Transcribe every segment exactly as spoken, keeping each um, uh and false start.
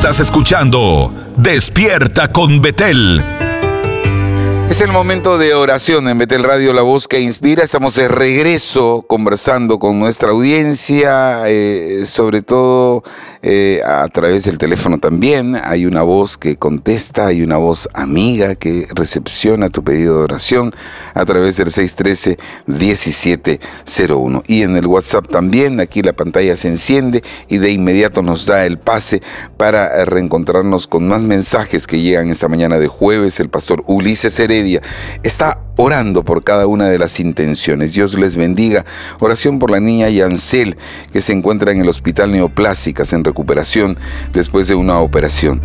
Estás escuchando Despierta con Betel. Es el momento de oración en Betel Radio, la voz que inspira. Estamos de regreso conversando con nuestra audiencia, eh, sobre todo eh, a través del teléfono también. Hay una voz que contesta, hay una voz amiga que recepciona tu pedido de oración a través del seis uno tres, diecisiete cero uno. Y en el WhatsApp también, aquí la pantalla se enciende y de inmediato nos da el pase para reencontrarnos con más mensajes que llegan esta mañana de jueves. El pastor Ulises Heredia está orando por cada una de las intenciones. Dios les bendiga. Oración por la niña Yancel, que se encuentra en el hospital Neoplásicas en recuperación después de una operación.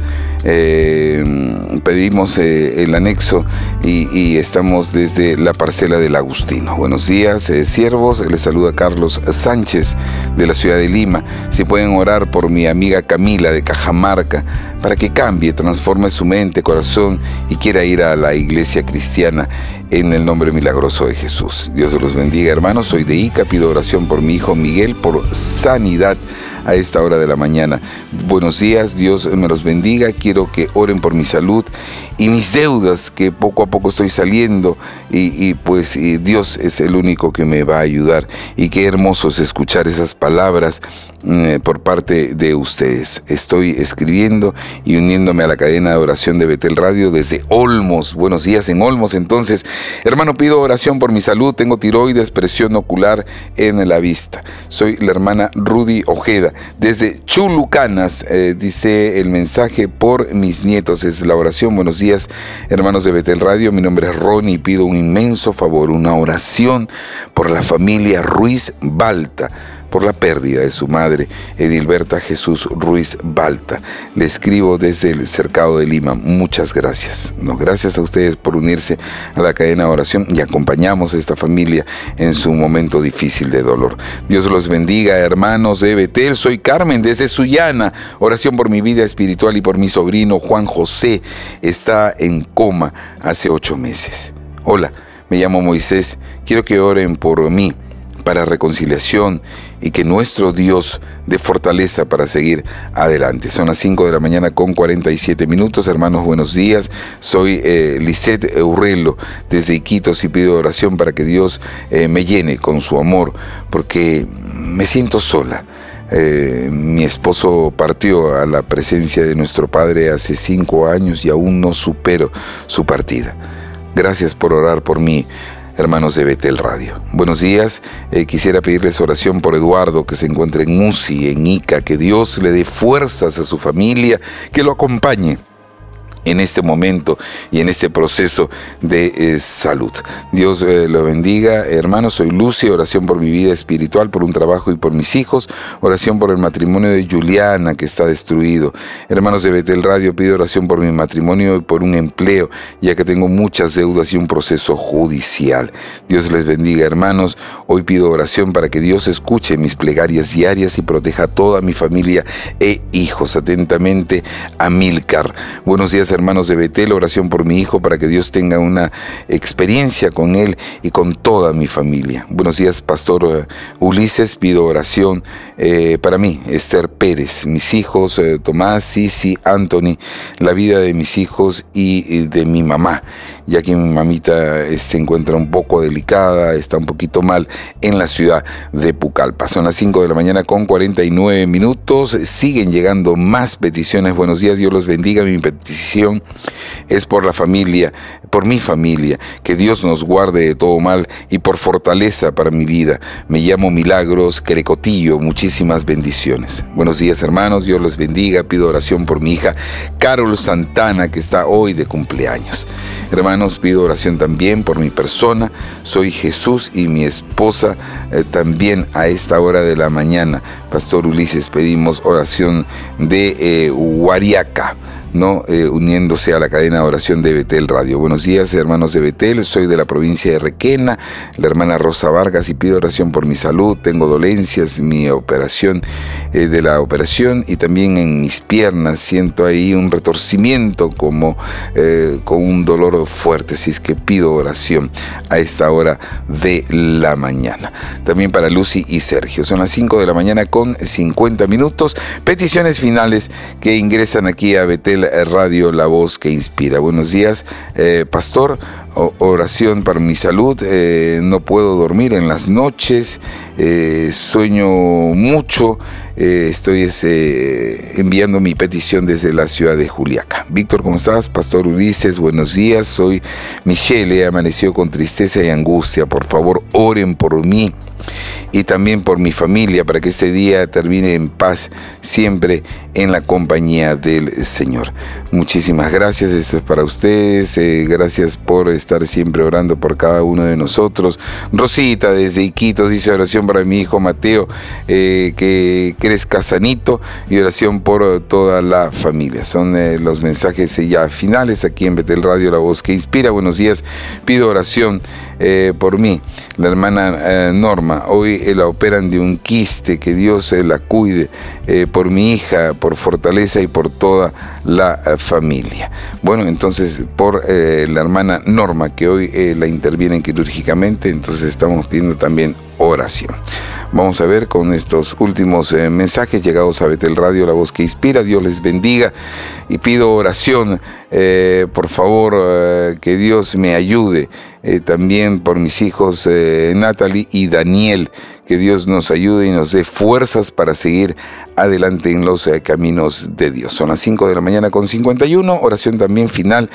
Eh, pedimos eh, el anexo y, y estamos desde la parcela del Agustino. Buenos días, eh, siervos. Les saluda Carlos Sánchez de la ciudad de Lima. Si pueden orar por mi amiga Camila de Cajamarca para que cambie, transforme su mente, corazón y quiera ir a la iglesia cristiana en el nombre milagroso de Jesús. Dios los bendiga, hermanos. Soy de Ica, pido oración por mi hijo Miguel por sanidad a esta hora de la mañana. Buenos días, Dios me los bendiga. Quiero que oren por mi salud y mis deudas, que poco a poco estoy saliendo y, y pues y Dios es el único que me va a ayudar. Y qué hermoso es escuchar esas palabras eh, por parte de ustedes. Estoy escribiendo y uniéndome a la cadena de oración de Betel Radio desde Olmos. Buenos días en Olmos. Entonces, hermano, pido oración por mi salud. Tengo tiroides, presión ocular en la vista. Soy la hermana Rudy Ojeda desde Chulucanas, eh, dice el mensaje, por mis nietos. Es la oración. Buenos días, hermanos de Betel Radio. Mi nombre es Ronnie y pido un inmenso favor, una oración por la familia Ruiz Balta, por la pérdida de su madre, Edilberta Jesús Ruiz Balta. Le escribo desde el cercado de Lima. Muchas gracias. No, gracias a ustedes por unirse a la cadena de oración y acompañamos a esta familia en su momento difícil de dolor. Dios los bendiga, hermanos de Betel. Soy Carmen desde Sullana. Oración por mi vida espiritual y por mi sobrino Juan José. Está en coma hace ocho meses. Hola, me llamo Moisés. Quiero que oren por mí para reconciliación y que nuestro Dios dé fortaleza para seguir adelante. Son las cinco de la mañana con cuarenta y siete minutos. Hermanos, buenos días. Soy eh, Lisette Eurrelo desde Iquitos y pido oración para que Dios eh, me llene con su amor, porque me siento sola. Eh, mi esposo partió a la presencia de nuestro Padre hace cinco años y aún no supero su partida. Gracias por orar por mí, hermanos de Betel Radio. Buenos días, eh, quisiera pedirles oración por Eduardo, que se encuentra en Musi, en Ica, que Dios le dé fuerzas a su familia, que lo acompañe en este momento y en este proceso de eh, salud. Dios eh, lo bendiga. Hermanos, soy Lucy. Oración por mi vida espiritual, por un trabajo y por mis hijos. Oración por el matrimonio de Juliana, que está destruido. Hermanos de Betel Radio, pido oración por mi matrimonio y por un empleo, ya que tengo muchas deudas y un proceso judicial. Dios les bendiga, hermanos. Hoy pido oración para que Dios escuche mis plegarias diarias y proteja a toda mi familia e hijos. Atentamente, Amílcar. Buenos días, hermanos de Betel. Oración por mi hijo para que Dios tenga una experiencia con él y con toda mi familia. Buenos días, pastor Ulises. Pido oración eh, para mí, Esther Pérez, mis hijos eh, Tomás, Sisi, Anthony, la vida de mis hijos y, y de mi mamá, ya que mi mamita eh, se encuentra un poco delicada, está un poquito mal en la ciudad de Pucallpa. Son las cinco de la mañana con cuarenta y nueve minutos. Siguen llegando más peticiones. Buenos días, Dios los bendiga. Mi petición es por la familia, por mi familia, que Dios nos guarde de todo mal y por fortaleza para mi vida. Me llamo Milagros Crecotillo. Muchísimas bendiciones. Buenos días, hermanos. Dios los bendiga. Pido oración por mi hija Carol Santana, que está hoy de cumpleaños. Hermanos, pido oración también por mi persona. Soy Jesús y mi esposa eh, también a esta hora de la mañana. Pastor Ulises, pedimos oración de eh, Huariaca. ¿no? Eh, uniéndose a la cadena de oración de Betel Radio. Buenos días, hermanos de Betel, soy de la provincia de Requena, la hermana Rosa Vargas, y pido oración por mi salud. Tengo dolencias, mi operación eh, de la operación, y también en mis piernas siento ahí un retorcimiento como eh, con un dolor fuerte, así es que pido oración a esta hora de la mañana. También para Lucy y Sergio. Son las cinco de la mañana con cincuenta minutos. Peticiones finales que ingresan aquí a Betel Radio, la voz que inspira. Buenos días, eh, pastor. O, oración para mi salud. Eh, no puedo dormir en las noches. Eh, sueño mucho. Eh, estoy ese, enviando mi petición desde la ciudad de Juliaca. Víctor, ¿cómo estás? Pastor Ulises, buenos días. Soy Michelle. Amaneció con tristeza y angustia. Por favor, oren por mí y también por mi familia, para que este día termine en paz, siempre en la compañía del Señor. Muchísimas gracias, esto es para ustedes. Eh, gracias por estar siempre orando por cada uno de nosotros. Rosita desde Iquitos dice: oración para mi hijo Mateo, eh, que crezca sanito, y oración por toda la familia. Son eh, los mensajes ya finales aquí en Betel Radio, la voz que inspira. Buenos días, pido oración eh, por mí, la hermana eh, Norma. Hoy eh, la operan de un quiste, que Dios eh, la cuide, eh, por mi hija, por fortaleza y por toda la eh, familia. Bueno, entonces por eh, la hermana Norma, que hoy eh, la intervienen quirúrgicamente, entonces estamos pidiendo también oración. Vamos a ver con estos últimos eh, mensajes llegados a Betel Radio, la voz que inspira. Dios les bendiga, y pido oración, eh, por favor, eh, que Dios me ayude, eh, también por mis hijos eh, Natalie y Daniel, que Dios nos ayude y nos dé fuerzas para seguir adelante en los eh, caminos de Dios. Son las cinco de la mañana con cincuenta y uno. Oración también final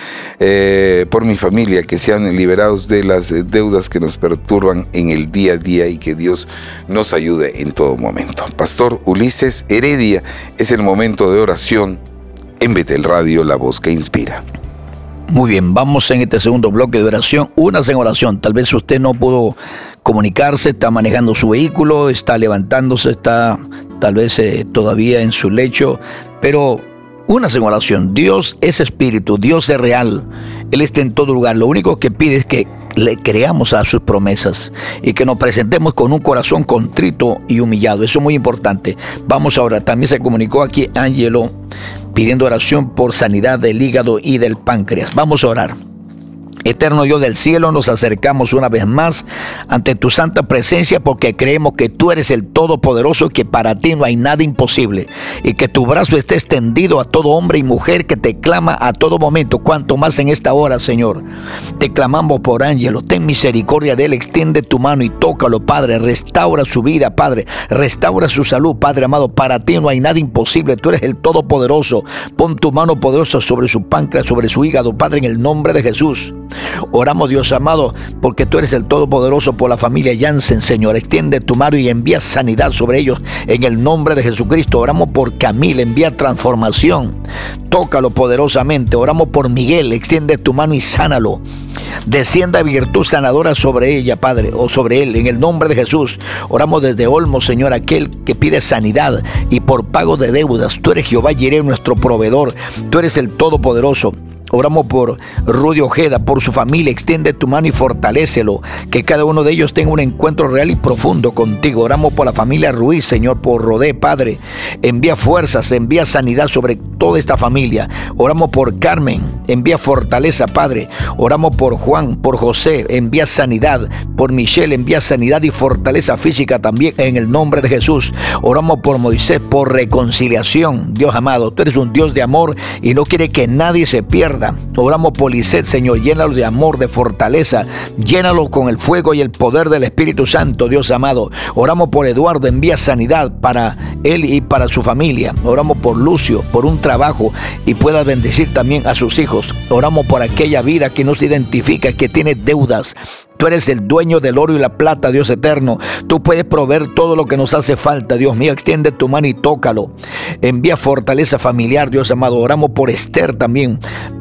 eh, por mi familia, que sean liberados de las deudas que nos perturban en el día a día, y que Dios nos ayude en todo momento. Pastor Ulises Heredia, es el momento de oración en Betel Radio, la voz que inspira. Muy bien, vamos en este segundo bloque de oración. Únase en oración. Tal vez usted no pudo comunicarse, está manejando su vehículo, está levantándose, está tal vez eh, todavía en su lecho, pero únase en oración. Dios es espíritu, Dios es real, Él está en todo lugar. Lo único que pide es que le creamos a sus promesas y que nos presentemos con un corazón contrito y humillado. Eso es muy importante. Vamos ahora. También se comunicó aquí Ángelo pidiendo oración por sanidad del hígado y del páncreas. Vamos a orar. Eterno Dios del cielo, nos acercamos una vez más ante tu santa presencia, porque creemos que tú eres el Todopoderoso, que para ti no hay nada imposible, y que tu brazo esté extendido a todo hombre y mujer que te clama a todo momento, cuanto más en esta hora, Señor. Te clamamos por Ángelo, ten misericordia de él, extiende tu mano y tócalo, Padre, restaura su vida, Padre, restaura su salud, Padre amado. Para ti no hay nada imposible, tú eres el Todopoderoso. Pon tu mano poderosa sobre su páncreas, sobre su hígado, Padre, en el nombre de Jesús. Oramos, Dios amado, porque tú eres el Todopoderoso, por la familia Jansen, Señor. Extiende tu mano y envía sanidad sobre ellos en el nombre de Jesucristo. Oramos por Camila, envía transformación, tócalo poderosamente. Oramos por Miguel, extiende tu mano y sánalo. Descienda virtud sanadora sobre ella, Padre, o sobre él, en el nombre de Jesús. Oramos desde Olmo, Señor, aquel que pide sanidad y por pago de deudas. Tú eres Jehová Jireh, nuestro proveedor. Tú eres el Todopoderoso. Oramos por Rudy Ojeda, por su familia. Extiende tu mano y fortalécelo, que cada uno de ellos tenga un encuentro real y profundo contigo. Oramos por la familia Ruiz, Señor, por Rodé, Padre. Envía fuerzas, envía sanidad sobre toda esta familia. Oramos por Carmen, envía fortaleza, Padre. Oramos por Juan, por José, envía sanidad. Por Michelle, envía sanidad y fortaleza física también, en el nombre de Jesús. Oramos por Moisés, por reconciliación. Dios amado, tú eres un Dios de amor y no quiere que nadie se pierda. Oramos por Lisette, Señor, llénalo de amor, de fortaleza, llénalo con el fuego y el poder del Espíritu Santo, Dios amado. Oramos por Eduardo, envía sanidad para él y para su familia. Oramos por Lucio, por un trabajo, y pueda bendecir también a sus hijos. Oramos por aquella vida que no se identifica, que tiene deudas. Tú eres el dueño del oro y la plata, Dios eterno. Tú puedes proveer todo lo que nos hace falta, Dios mío. Extiende tu mano y tócalo. Envía fortaleza familiar, Dios amado. Oramos por Esther también.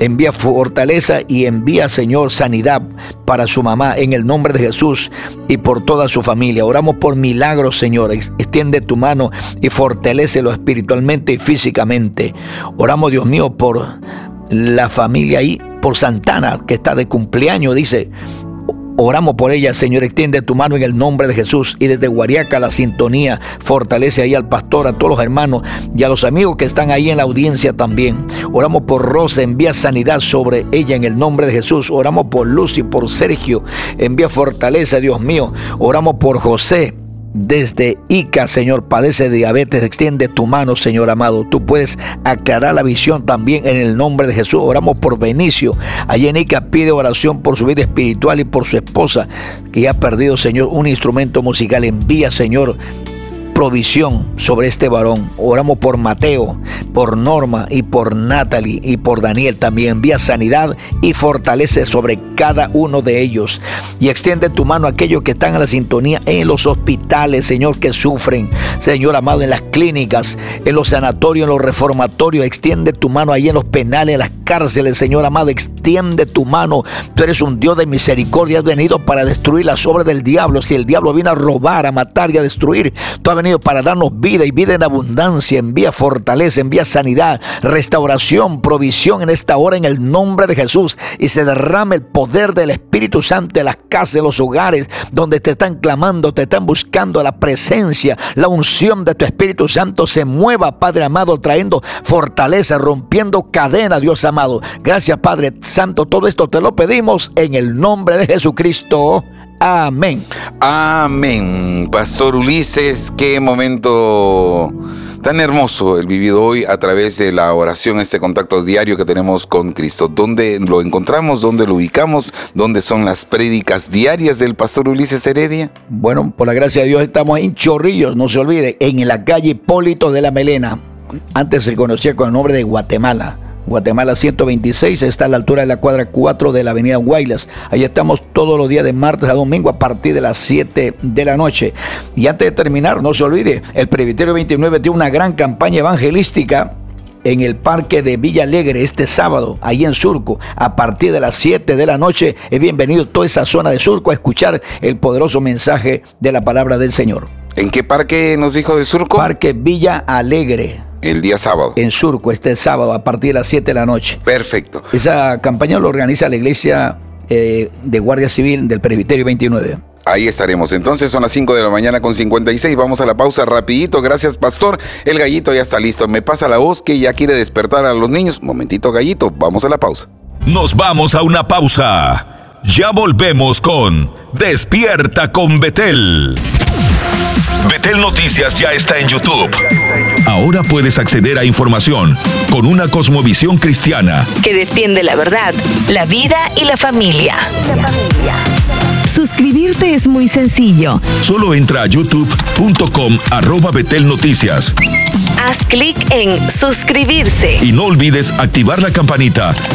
envía fortaleza y envía, Señor, sanidad para su mamá en el nombre de Jesús y por toda su familia. Oramos por milagros, Señor. Extiende tu mano y fortalécelo espiritualmente y físicamente. Oramos, Dios mío, por la familia ahí, por Santana, que está de cumpleaños, dice. Oramos por ella, Señor, extiende tu mano en el nombre de Jesús. Y desde Guariaca, la sintonía, fortalece ahí al pastor, a todos los hermanos y a los amigos que están ahí en la audiencia también. Oramos por Rosa, envía sanidad sobre ella en el nombre de Jesús. Oramos por Lucy, por Sergio, envía fortaleza, Dios mío. Oramos por José. Desde Ica, Señor, padece de diabetes, extiende tu mano, Señor amado. Tú puedes aclarar la visión también en el nombre de Jesús. Oramos por Benicio. Allí en Ica pide oración por su vida espiritual y por su esposa, que ha perdido, Señor, un instrumento musical. Envía, Señor, provisión sobre este varón. Oramos por Mateo, por Norma y por Natalie y por Daniel también. Envía sanidad y fortalece sobre cada uno de ellos. Y extiende tu mano a aquellos que están en la sintonía en los hospitales, Señor, que sufren, Señor amado, en las clínicas, en los sanatorios, en los reformatorios. Extiende tu mano ahí en los penales, en las cárceles, Señor amado. Extiende tu mano. Tú eres un Dios de misericordia. Has venido para destruir las obras del diablo. Si el diablo viene a robar, a matar y a destruir, tú has venido para darnos vida y vida en abundancia. Envía fortaleza, envía sanidad, restauración, provisión en esta hora en el nombre de Jesús. Y se derrame el poder del Espíritu Santo en las casas, en los hogares donde te están clamando, te están buscando. La presencia, la unción de tu Espíritu Santo se mueva, Padre amado, trayendo fortaleza, rompiendo cadenas, Dios amado. Gracias, Padre Santo. Todo esto te lo pedimos en el nombre de Jesucristo. Amén. Amén. Pastor Ulises, qué momento tan hermoso el vivido hoy a través de la oración, este contacto diario que tenemos con Cristo. ¿Dónde lo encontramos? ¿Dónde lo ubicamos? ¿Dónde son las prédicas diarias del Pastor Ulises Heredia? Bueno, por la gracia de Dios estamos en Chorrillos, no se olvide, en la calle Hipólito de la Melena. Antes se conocía con el nombre de Guatemala. Guatemala ciento veintiséis, está a la altura de la cuadra cuatro de la avenida Guaylas. Ahí estamos todos los días de martes a domingo a partir de las siete de la noche. Y antes de terminar, no se olvide, el Presbiterio veintinueve tiene una gran campaña evangelística en el parque de Villa Alegre este sábado, ahí en Surco, a partir de las siete de la noche. Es bienvenido toda esa zona de Surco a escuchar el poderoso mensaje de la palabra del Señor. ¿En qué parque nos dijo de Surco? Parque Villa Alegre. El día sábado. En Surco, este sábado, a partir de las siete de la noche. Perfecto. Esa campaña lo organiza la iglesia eh, de Guardia Civil del Presbiterio veintinueve. Ahí estaremos. Entonces son las cinco de la mañana con cincuenta y seis. Vamos a la pausa rapidito. Gracias, pastor. El gallito ya está listo. Me pasa la voz que ya quiere despertar a los niños. Momentito, gallito. Vamos a la pausa. Nos vamos a una pausa. Ya volvemos con Despierta con Betel. Betel Noticias ya está en YouTube. Ahora puedes acceder a información con una cosmovisión cristiana que defiende la verdad, la vida y la familia. Suscribirte es muy sencillo. Solo entra a youtube punto com arroba Betel Noticias. Haz clic en suscribirse. Y no olvides activar la campanita